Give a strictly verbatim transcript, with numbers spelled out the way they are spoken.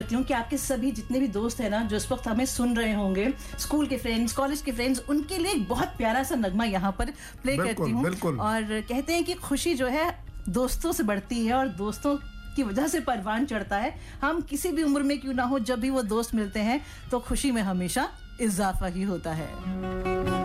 करती हूँ कि आपके सभी जितने भी दोस्त हैं ना, जो इस वक्त हमें सुन रहे होंगे, स्कूल के फ्रेंड्स, कॉलेज के फ्रेंड्स, उनके लिए एक बहुत प्यारा सा नगमा यहाँ पर प्ले करती हूँ। और कहते हैं कि खुशी जो है दोस्तों से बढ़ती है और दोस्तों की वजह से परवान चढ़ता है। हम किसी भी उम्र में क्यों ना हो, जब भी वो दोस्त मिलते हैं तो खुशी में हमेशा इजाफा ही होता है।